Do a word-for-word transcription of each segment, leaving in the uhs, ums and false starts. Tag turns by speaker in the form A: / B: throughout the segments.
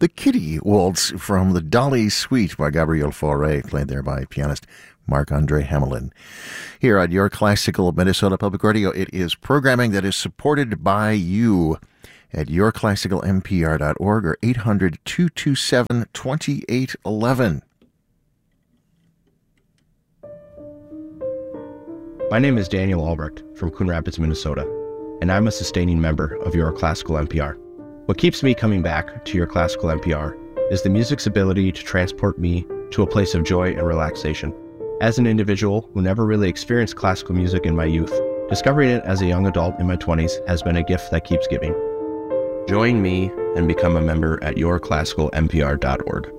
A: The Kitty Waltz from the Dolly Suite by Gabriel Fauré, played there by pianist Marc-Andre Hamelin. Here at Your Classical Minnesota Public Radio, it is programming that is supported by you at your classical m p r dot org or eight hundred, two two seven, two eight one one.
B: My name is Daniel Albrecht from Coon Rapids, Minnesota, and I'm a sustaining member of Your Classical N P R. What keeps me coming back to Your Classical N P R is the music's ability to transport me to a place of joy and relaxation. As an individual who never really experienced classical music in my youth, discovering it as a young adult in my twenties has been a gift that keeps giving. Join me and become a member at your classical m p r dot org.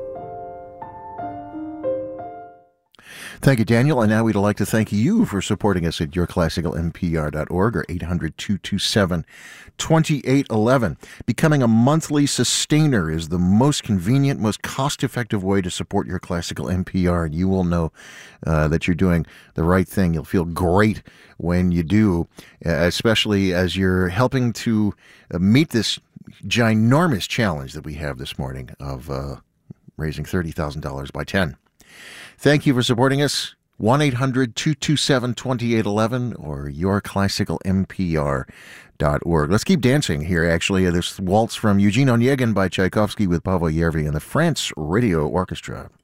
A: Thank you, Daniel. And now we'd like to thank you for supporting us at your classical m p r dot org or eight hundred, two two seven, two eight one one. Becoming a monthly sustainer is the most convenient, most cost-effective way to support your classical N P R. And you will know uh, that you're doing the right thing. You'll feel great when you do, uh, especially as you're helping to uh, meet this ginormous challenge that we have this morning of uh, raising thirty thousand dollars by ten. Thank you for supporting us. one eight hundred, two two seven, two eight one one or your classical m p r dot org. Let's keep dancing here, actually. This waltz from Eugene Onegin by Tchaikovsky with Paavo Järvi and the France Radio Orchestra.